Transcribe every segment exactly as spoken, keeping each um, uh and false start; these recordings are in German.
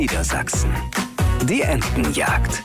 Niedersachsen. Die Entenjagd.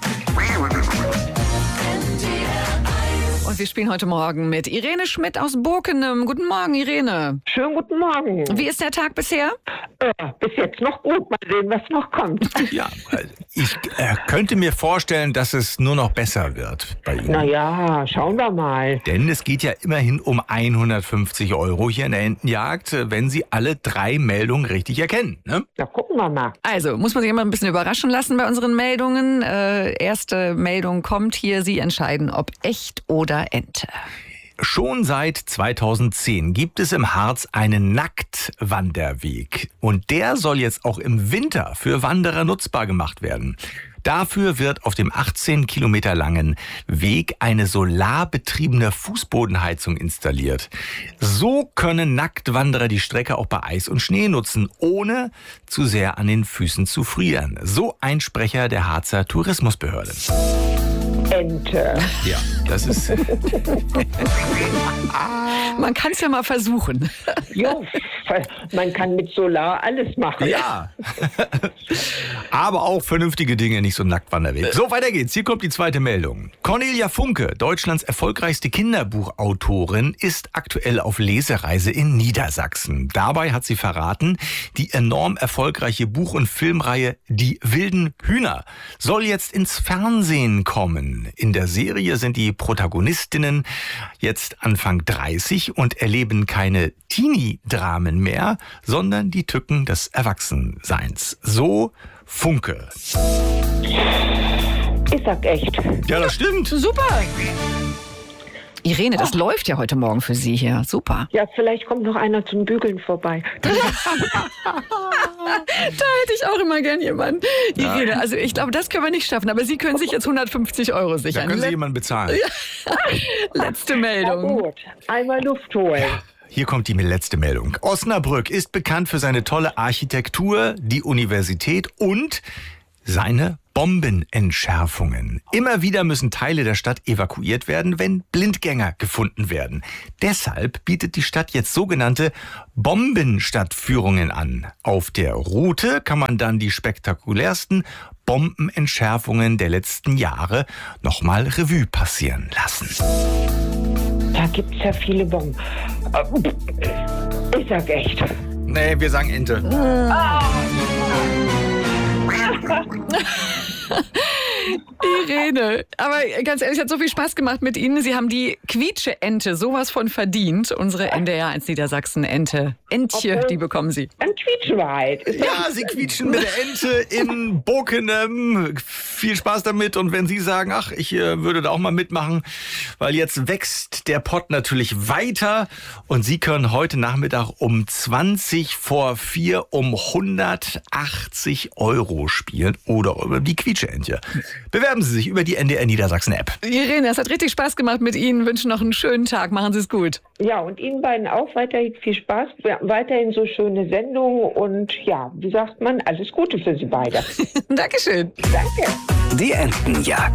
Und wir spielen heute Morgen mit Irene Schmidt aus Burkenem. Guten Morgen, Irene. Schönen guten Morgen. Wie ist der Tag bisher? Äh, bis jetzt noch gut. Mal sehen, was noch kommt. Ja, ich äh, könnte mir vorstellen, dass es nur noch besser wird bei Ihnen. Naja, schauen wir mal. Denn es geht ja immerhin um hundertfünfzig Euro hier in der Entenjagd, wenn Sie alle drei Meldungen richtig erkennen. Ne? Na, gucken wir mal. Also, muss man sich immer ein bisschen überraschen lassen bei unseren Meldungen. Äh, erste Meldung kommt hier. Sie entscheiden, ob echt oder Ente. Schon seit zweitausendzehn gibt es im Harz einen Nacktwanderweg. Und der soll jetzt auch im Winter für Wanderer nutzbar gemacht werden. Dafür wird auf dem achtzehn Kilometer langen Weg eine solarbetriebene Fußbodenheizung installiert. So können Nacktwanderer die Strecke auch bei Eis und Schnee nutzen, ohne zu sehr an den Füßen zu frieren. So ein Sprecher der Harzer Tourismusbehörde. Ente. Ja, das ist... Man kann es ja mal versuchen. Jo, man kann mit Solar alles machen. Ja, aber auch vernünftige Dinge, nicht so ein Nacktwanderweg. So, weiter geht's. Hier kommt die zweite Meldung. Cornelia Funke, Deutschlands erfolgreichste Kinderbuchautorin, ist aktuell auf Lesereise in Niedersachsen. Dabei hat sie verraten, die enorm erfolgreiche Buch- und Filmreihe Die wilden Hühner soll jetzt ins Fernsehen kommen. In der Serie sind die Protagonistinnen jetzt Anfang dreißig und erleben keine Teenie-Dramen mehr, sondern die Tücken des Erwachsenseins. So Funke. Ich sag echt. Ja, das stimmt. Super. Irene, das oh. läuft ja heute Morgen für Sie hier. Super. Ja, vielleicht kommt noch einer zum Bügeln vorbei. Da hätte ich auch immer gern jemanden. Ja. Irene, also ich glaube, das können wir nicht schaffen, aber Sie können sich jetzt hundertfünfzig Euro sichern. Da können Sie jemanden bezahlen. Letzte Meldung. Na gut, einmal Luft holen. Hier kommt die letzte Meldung. Osnabrück ist bekannt für seine tolle Architektur, die Universität und seine Bombenentschärfungen. Immer wieder müssen Teile der Stadt evakuiert werden, wenn Blindgänger gefunden werden. Deshalb bietet die Stadt jetzt sogenannte Bombenstadtführungen an. Auf der Route kann man dann die spektakulärsten Bombenentschärfungen der letzten Jahre nochmal Revue passieren lassen. Da gibt's ja viele Bomben. Ich sag echt. Nee, wir sagen Ente. Ah. Irene, aber ganz ehrlich, es hat so viel Spaß gemacht mit Ihnen. Sie haben die Quietsche-Ente sowas von verdient. Unsere N D R eins Niedersachsen-Ente. Entje, die bekommen Sie. Dann quietschen wir halt. Ja, Sie quietschen mit der Ente in Burkenem. Viel Spaß damit. Und wenn Sie sagen, ach, ich äh, würde da auch mal mitmachen, weil jetzt wächst der Pott natürlich weiter. Und Sie können heute Nachmittag um zwanzig vor vier um hundertachtzig Euro spielen oder über die Quietsche-Entje. Bewerben Sie sich über die N D R Niedersachsen App. Irene, es hat richtig Spaß gemacht mit Ihnen. Wünschen noch einen schönen Tag. Machen Sie es gut. Ja, und Ihnen beiden auch weiterhin viel Spaß. Weiterhin so schöne Sendungen. Und ja, wie sagt man, alles Gute für Sie beide. Dankeschön. Danke. Die Entenjagd.